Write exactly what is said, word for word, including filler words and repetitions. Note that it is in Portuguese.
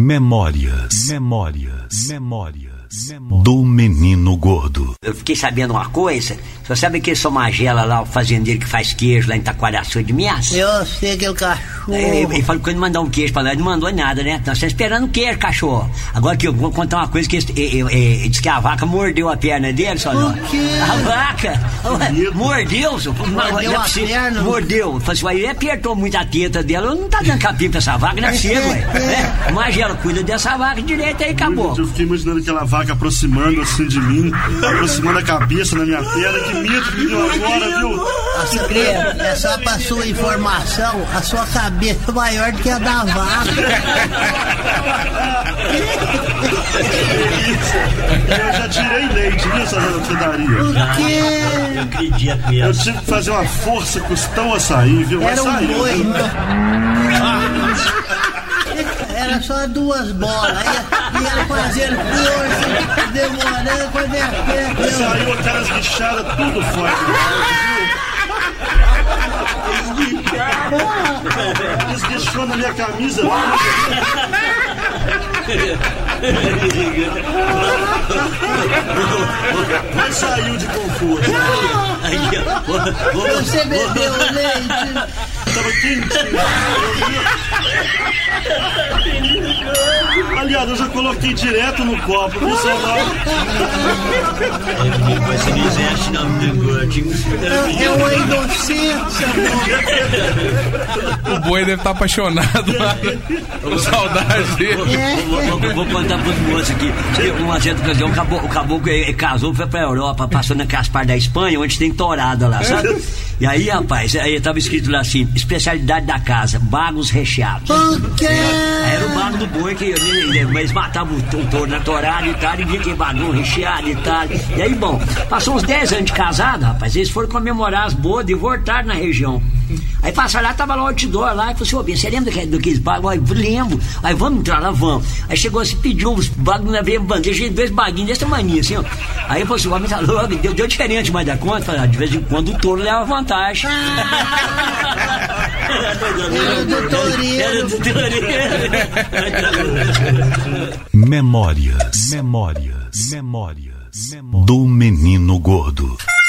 Memórias, memórias, memórias do menino gordo. Eu fiquei sabendo uma coisa. Você sabe aquele seu Magela lá, o fazendeiro que faz queijo lá em Taquaraçu de Minas? Eu sei que é o cachorro. Ele, ele falou que ele mandou um queijo pra lá, ele não mandou nada, né? Nós estamos esperando o queijo, cachorro. Agora que eu vou contar uma coisa que ele, ele, ele, ele disse que a vaca mordeu a perna dele, só não. O quê? A vaca mordeu, só. Mordeu a perna? Mordeu. Falei assim, ele apertou muito a teta dela, não tá dando capim pra essa vaca, não é possível, ué. É. Magela, cuida dessa vaca direito aí, acabou. Eu fiquei imaginando aquela vaca aproximando assim de mim, aproximando a cabeça na minha perna, que medo que deu agora, viu? Nossa, criança, é só pra sua informação, a sua cabeça é maior do que a da vaca. Eu já tirei leite, viu, essa daria? O quê? Eu acredito mesmo. Eu tive que fazer uma força custão açaí, viu? Era um saiu. boi. Era só duas bolas. Ia, ia fazendo força, demorando pra minha perna. Saiu aquelas guichadas tudo fora. Esguichou na minha camisa. Mas saiu de conforto. Você bebeu leite? Tava quentinho. Aliás, eu já coloquei direto no copo, viu, Saudade? Depois você não exerce, não, É uma inocência, O boi deve estar apaixonado lá. Com saudade dele. Vou, vou, vou contar pros moços aqui. Uma certa ocasião, o caboclo, o caboclo ele casou, foi pra Europa, passou na Caspar da Espanha, onde tem tourada lá, sabe? E aí, rapaz, aí tava escrito lá assim: especialidade da casa, bagos recheados. O quê? Era o bago do boi que eles matavam o touro na tourada e tal, e vinha aquele bagulho recheado e tal. E aí, bom, passou uns dez anos de casado, rapaz, eles foram comemorar as bodas e voltaram na região. Aí passaram lá, tava lá o outdoor lá, e falou assim: ô, Bia, você lembra daqueles bagos? Aí, lembro. Aí, vamos entrar lá, vamos. Aí chegou assim, pediu uns bagos na veia bandeja, dois baguinhos dessa mania, assim, ó. Aí, falou assim: o homem tá louco, deu, deu diferente mais da conta. Falei, ah, de vez em quando o touro leva vantagem. Era do toureiro. Era do toureiro. Memórias, memórias, memórias do menino gordo.